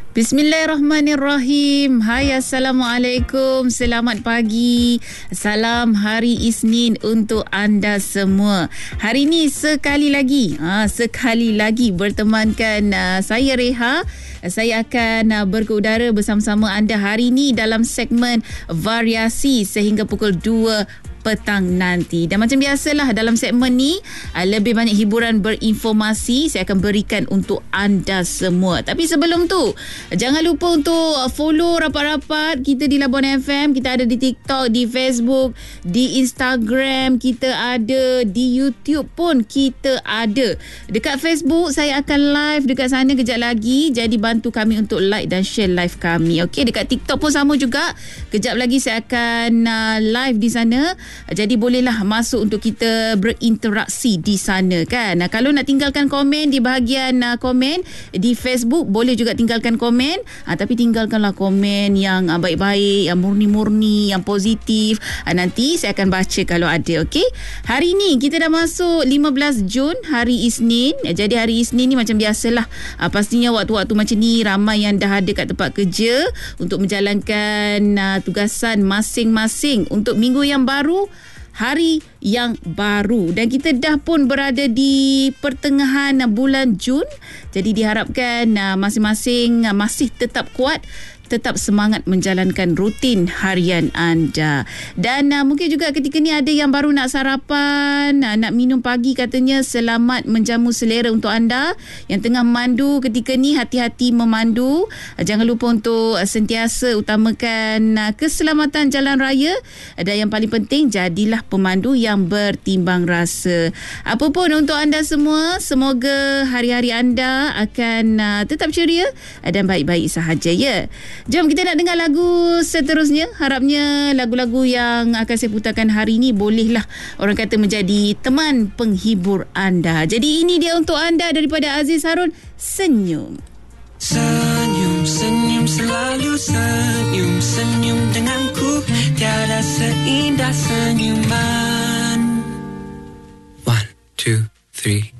Bismillahirrahmanirrahim. Hai, Assalamualaikum. Selamat pagi. Salam hari Isnin untuk anda semua. Hari ini sekali lagi bertemankan saya Reha. Saya akan berkeudara bersama-sama anda hari ini dalam segmen variasi sehingga pukul 2 petang nanti. Dan macam biasalah dalam segmen ni lebih banyak hiburan berinformasi saya akan berikan untuk anda semua. Tapi sebelum tu, jangan lupa untuk follow rapat-rapat kita di Labuan FM. Kita ada di TikTok, di Facebook, di Instagram, kita ada di YouTube pun kita ada. Dekat Facebook saya akan live dekat sana kejap lagi. Jadi bantu kami untuk like dan share live kami. Okey, dekat TikTok pun sama juga. Kejap lagi saya akan live di sana. Jadi bolehlah masuk untuk kita berinteraksi di sana kan. Kalau nak tinggalkan komen di bahagian komen di Facebook, boleh juga tinggalkan komen. Tapi tinggalkanlah komen yang baik-baik, yang murni-murni, yang positif. Nanti saya akan baca kalau ada. Okey. Hari ni kita dah masuk 15 Jun, hari Isnin. Jadi hari Isnin ni macam biasalah. Pastinya waktu-waktu macam ni ramai yang dah ada kat tempat kerja untuk menjalankan tugasan masing-masing untuk minggu yang baru, hari yang baru. Dan kita dah pun berada di pertengahan bulan Jun. Jadi diharapkan masing-masing masih tetap kuat, tetap semangat menjalankan rutin harian anda. Dan mungkin juga ketika ni ada yang baru nak sarapan, nak minum pagi, katanya selamat menjamu selera untuk anda yang tengah memandu ketika ni. Hati-hati memandu. Jangan lupa untuk sentiasa utamakan keselamatan jalan raya. Dan yang paling penting, jadilah pemandu yang bertimbang rasa. Apapun untuk anda semua, semoga hari-hari anda akan tetap ceria dan baik-baik sahaja ya. Jom kita nak dengar lagu seterusnya. Harapnya lagu-lagu yang akan saya putarkan hari ini bolehlah orang kata menjadi teman penghibur anda. Jadi ini dia untuk anda daripada Aziz Harun, Senyum. Senyum, senyum, selalu senyum, senyum denganku, tiada seindah senyuman. 1, 2, 3